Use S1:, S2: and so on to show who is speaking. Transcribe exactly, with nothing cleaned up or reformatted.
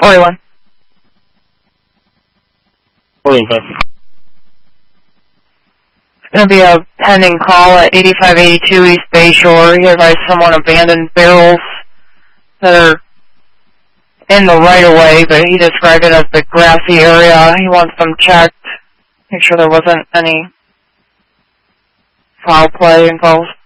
S1: forty-one.
S2: forty-one.
S1: Going to be a pending call at eighty-five eighty-two East Bay Shore. He advised someone abandoned barrels that are in the right-of-way, but he described it as the grassy area. He wants them checked, make sure there wasn't any foul play involved.